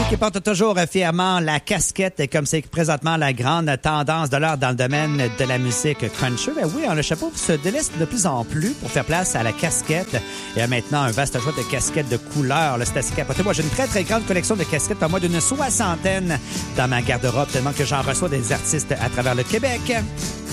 qui porte toujours fièrement la casquette, comme c'est présentement la grande tendance de l'heure dans le domaine de la musique cruncher. Ben oui, le chapeau se délaisse de plus en plus pour faire place à la casquette. Il y a maintenant un vaste choix de casquettes de couleurs. Là, c'est assez capoté. Moi, j'ai une très, très grande collection de casquettes, pas moins d'une 60aine dans ma garde-robe, tellement que j'en reçois des artistes à travers le Québec.